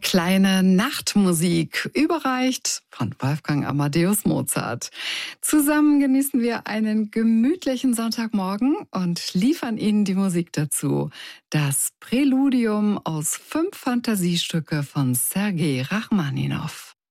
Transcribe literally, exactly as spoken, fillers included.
kleine Nachtmusik, überreicht von Wolfgang Amadeus Mozart. Zusammen genießen wir einen gemütlichen Sonntagmorgen und liefern Ihnen die Musik dazu. Das Präludium aus fünf Fantasiestücke von Sergei Rachmaninow.